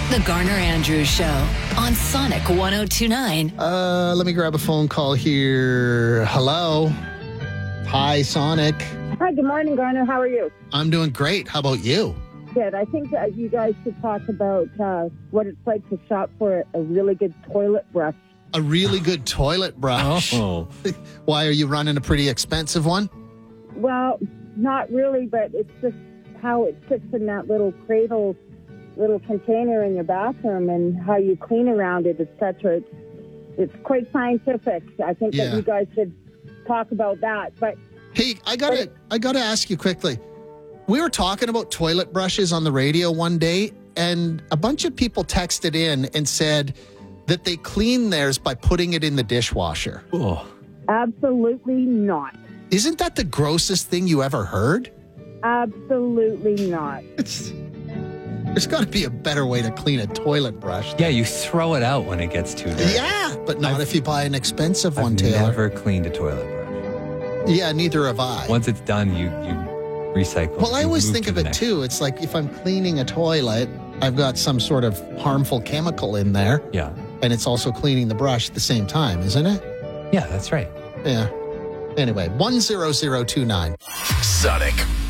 The Garner Andrews Show on Sonic 102.9. Let me grab a phone call here. Hello. Hi, Sonic. Hi, good morning, Garner. How are you? I'm doing great. How about you? Good. I think that you guys should talk about what it's like to shop for a really good toilet brush. A really good toilet brush. Oh. Why, are you running a pretty expensive one? Well, not really, but it's just how it sits in that little cradle, little container in your bathroom, and how you clean around it, etc. It's quite scientific. I think that you guys should talk about that. But hey, I gotta ask you quickly. We were talking about toilet brushes on the radio one day, and a bunch of people texted in and said that they clean theirs by putting it in the dishwasher. Oh. absolutely not. Isn't that the grossest thing you ever heard? Absolutely not. There's got to be a better way to clean a toilet brush. Yeah, you throw it out when it gets too dirty. Yeah, but not if you buy an expensive one, I've Taylor. never cleaned a toilet brush. Yeah, neither have I. Once it's done, you recycle. Well, I You always move think to of the it next. too. It's like if I'm cleaning a toilet, I've got some sort of harmful chemical in there, Yeah. and it's also cleaning the brush at the same time, isn't it? Yeah, that's right. Yeah. Anyway, 10029. Sonic